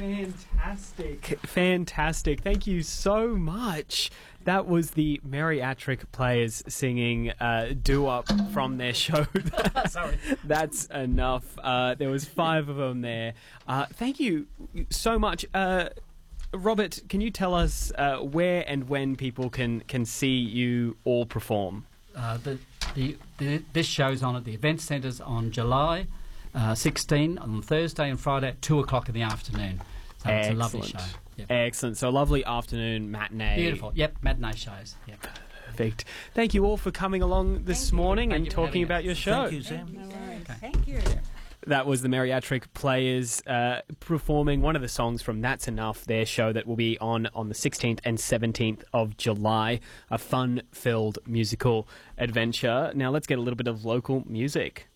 Fantastic. Thank you so much. That was the Meriatric Players singing doo-wop from their show. Sorry. That's enough. There was 5 of them there. Thank you so much. Robert, can you tell us where and when people can see you all perform? This show's on at the Event Centres on July 16 on Thursday and Friday at 2 o'clock in the afternoon. So it's a lovely show. Yep. Excellent. So a lovely afternoon matinee. Beautiful. Yep, matinee shows. Yep. Perfect. Thank you all for coming along this morning and talking about your show. Thank you, Sam. No worries. Thank you. That was the Meriatric Players performing one of the songs from That's Enough, their show that will be on the 16th and 17th of July. A fun-filled musical adventure. Now let's get a little bit of local music.